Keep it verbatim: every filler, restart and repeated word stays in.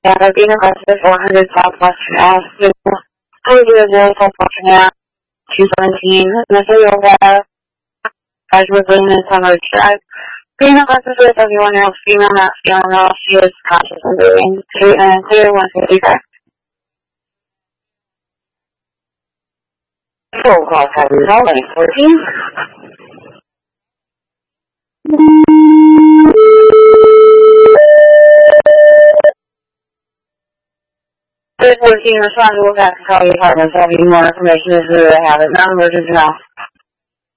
and are being arrested four hundred Southwestern Avenue, zero zero Southwestern Avenue, two seventeen, Missoula, graduate business summer drive. Being arrested with a seventy-one-year-old female, not feeling well. She is conscious and breathing. Two and clear, one fifty-five. Full call for resolving fourteen. There's fourteen responsible back to call the department. So I need more information as to the habit. Non-emergency now.